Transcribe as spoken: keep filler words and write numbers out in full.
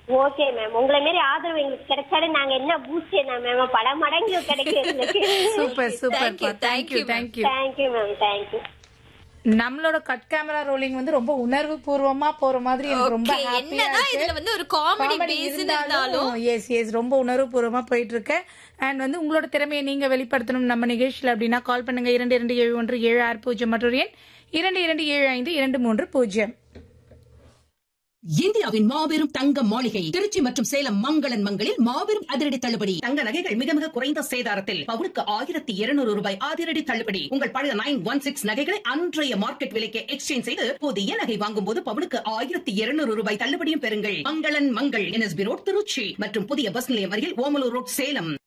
Okay ma'am. உங்களை மாரி ஆதரவு எங்களுக்கு கிடைச்சாலும் நாங்க என்ன பூஸ்ட் என்ன மேம் பல மடங்கு கிடைக்கும் எங்களுக்கு. Super super. Thank you, thank thank you you, thank you. Thank you ma'am. Thank you. நம்மளோட கட் கேமரா ரோலிங் வந்து ரொம்ப உணர்வு பூர்வமா போற மாதிரி எனக்கு ரொம்ப Okay, ஹாப்பியா என்னதான் இதுல வந்து ஒரு காமெடி பேஸ் இருந்தாலும் எஸ் எஸ் ரொம்ப உணர்வு பூர்வமா போயிட்டு இருக்கு. அண்ட் வந்து உங்களோட திறமையை நீங்க வெளிப்படுத்தணும் நம்ம நிகழ்ச்சியில அப்படின்னா கால் பண்ணுங்க இரண்டு இரண்டு ஏழு ஒன்று ஏழு ஆறு பூஜ்ஜியம் மற்றொரு எண் இரண்டு இரண்டு ஏழு ஐந்து இரண்டு மூன்று பூஜ்ஜியம். இந்தியாவின் மாபெரும் தங்க மாளிகை திருச்சி மற்றும் சேலம் மங்களன் மங்களில் மாபெரும் அதிரடி தள்ளுபடி. தங்க நகைகள் மிக மிக குறைந்த சேதாரத்தில் பவுனுக்கு ஆயிரத்தி இருநூறு ரூபாய் அதிரடி தள்ளுபடி. உங்கள் பழைய நைன் ஒன் சிக்ஸ் நகைகளை அன்றைய மார்க்கெட் விலைக்கு எக்ஸ்சேஞ்ச் செய்து புதிய நகை வாங்கும் போது பவுனுக்கு ஆயிரத்தி இருநூறு ரூபாய் தள்ளுபடியும் பெறுங்கள். மங்களன் மங்கள் என்எஸ்பி ரோட் திருச்சி மற்றும் புதிய பஸ் நிலையம் அருகில் ஓமலூர் ரோட் சேலம்.